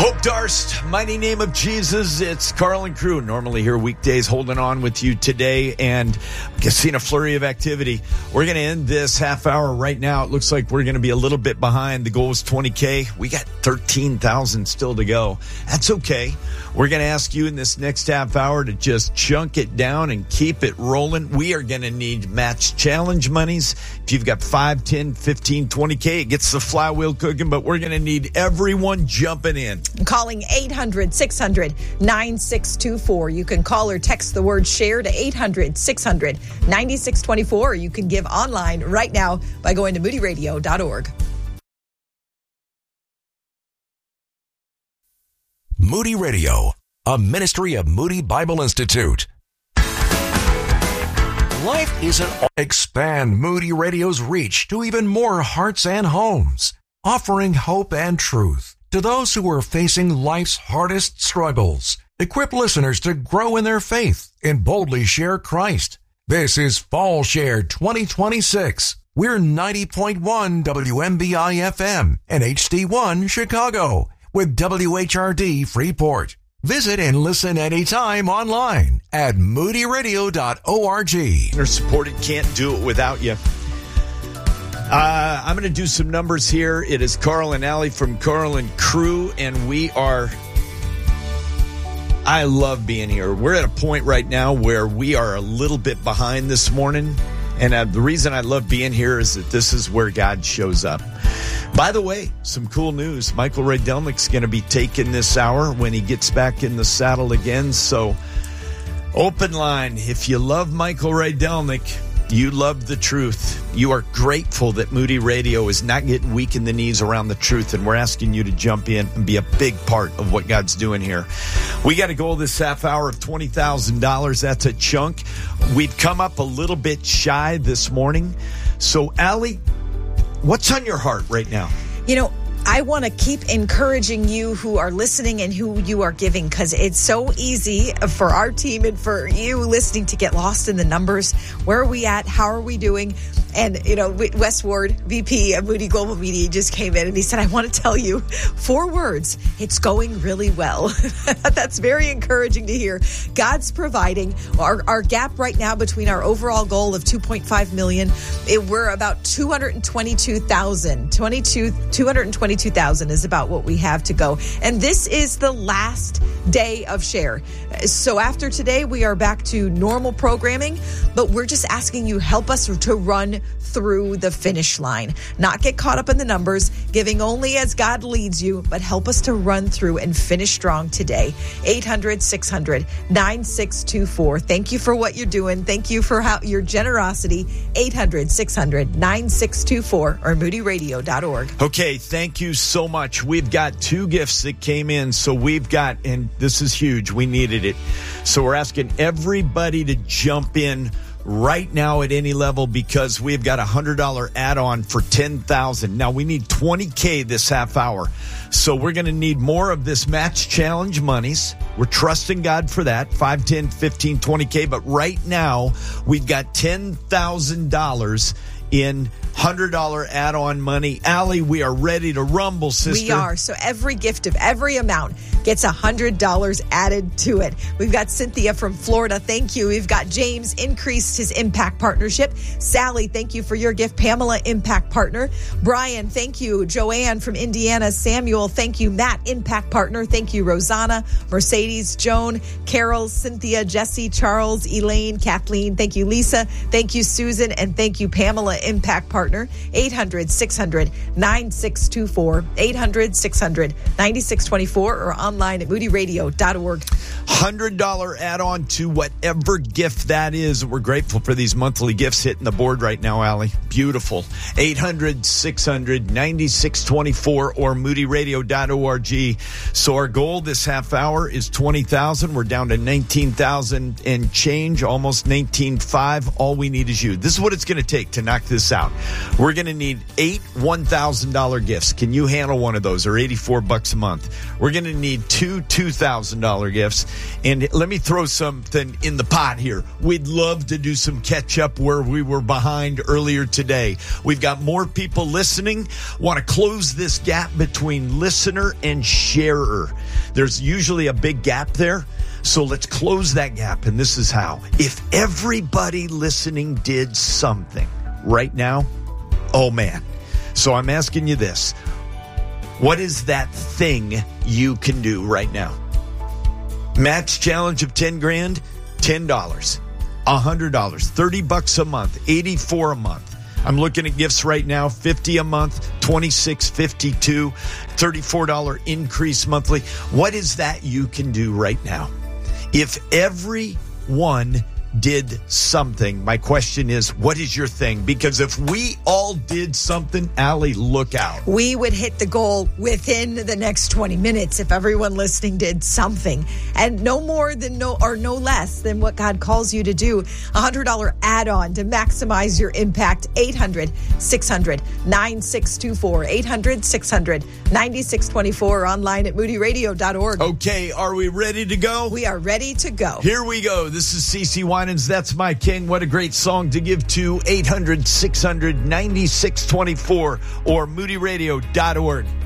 Hope Darst, mighty name of Jesus. It's Carl and crew, normally here weekdays, holding on with you today, and seeing a flurry of activity. We're going to end this half hour right now. It looks like we're going to be a little bit behind. The goal is 20K. We got 13,000 still to go. That's okay. We're going to ask you in this next half hour to just chunk it down and keep it rolling. We are going to need match challenge monies. If you've got 5, 10, 15, 20K, it gets the flywheel cooking, but we're going to need everyone jumping in. Calling 800-600-9624. You can call or text the word share to 800-600-9624, or you can give online right now by going to moodyradio.org. Moody Radio, a ministry of Moody Bible Institute. Life isn't... Expand Moody Radio's reach to even more hearts and homes, offering hope and truth to those who are facing life's hardest struggles. Equip listeners to grow in their faith and boldly share Christ. This is Fall Share 2026. We're 90.1 WMBI FM and HD1 Chicago with WHRD Freeport. Visit and listen anytime online at moodyradio.org. They're supported, can't do it without you. I'm going to do some numbers here. It is Carl and Allie from Carl and Crew, and I love being here. We're at a point right now where we are a little bit behind this morning, and the reason I love being here is that this is where God shows up. By the way, some cool news. Michael Rydelnik's going to be taking this hour when he gets back in the saddle again. So, open line. If you love Michael Rydelnik, you love the truth. You are grateful that Moody Radio is not getting weak in the knees around the truth, and we're asking you to jump in and be a big part of what God's doing here. We got a goal this half hour of $20,000. That's a chunk. We've come up a little bit shy this morning. So, Allie, what's on your heart right now? You know, I want to keep encouraging you who are listening and who you are giving, because it's so easy for our team and for you listening to get lost in the numbers. Where are we at? How are we doing? And, you know, Wes Ward, VP of Moody Global Media, just came in and he said, I want to tell you 4 words. It's going really well. That's very encouraging to hear. God's providing. Our gap right now between our overall goal of $2.5 million, we're about 222,000. 222,000 is about what we have to go. And this is the last day of Share. So after today, we are back to normal programming, but we're just asking you, help us to run through the finish line, not get caught up in the numbers, giving only as God leads you, but help us to run through and finish strong today. 800-600-9624. Thank you for what you're doing. Thank you for your generosity. 800-600-9624 or moodyradio.org. Okay, thank you so much. We've got 2 gifts that came in, so we've got, and this is huge, we needed it. So we're asking everybody to jump in right now at any level, because we've got a $100 add-on for 10,000. Now we need 20K this half hour. So we're going to need more of this match challenge monies. We're trusting God for that. 5, 10, 15, 20K. But right now we've got $10,000 in $100 add-on money. Allie, we are ready to rumble, sister. We are. So every gift of every amount gets $100 added to it. We've got Cynthia from Florida. Thank you. We've got James, increased his impact partnership. Sally, thank you for your gift. Pamela, impact partner. Brian, thank you. Joanne from Indiana. Samuel, thank you. Matt, impact partner. Thank you. Rosanna, Mercedes, Joan, Carol, Cynthia, Jesse, Charles, Elaine, Kathleen. Thank you. Lisa, thank you. Susan, and thank you. Pamela, impact partner. 800-600-9624. 800-600-9624 or online at moodyradio.org. $100 add-on to whatever gift that is. We're grateful for these monthly gifts hitting the board right now, Allie. Beautiful. 800-600-9624 or moodyradio.org. So our goal this half hour is 20,000. We're down to 19,000 and change, almost 19,500. All we need is you. This is what it's going to take to knock this out. We're going to need 8 $1,000 gifts. Can you handle one of those, or $84 a month? We're going to need 2 $2,000 gifts. And let me throw something in the pot here. We'd love to do some catch up where we were behind earlier today. We've got more people listening. Want to close this gap between listener and sharer. There's usually a big gap there. So let's close that gap. And this is how. If everybody listening did something right now, oh man. So I'm asking you this. What is that thing you can do right now? Max challenge of 10 grand, $10, $100, $30 a month, $84 a month. I'm looking at gifts right now, $50 a month, $26, $52, $34 increase monthly. What is that you can do right now? If everyone did something, my question is, what is your thing? Because if we all did something, Allie, look out. We would hit the goal within the next 20 minutes if everyone listening did something. And no more than no less than what God calls you to do. $100 add-on to maximize your impact. 800-600-9624. 800-600-9624. Online at moodyradio.org. Okay, are we ready to go? We are ready to go. Here we go. This is CeCe Winans. That's My King. What a great song to give to. 800-600-9624 or moodyradio.org.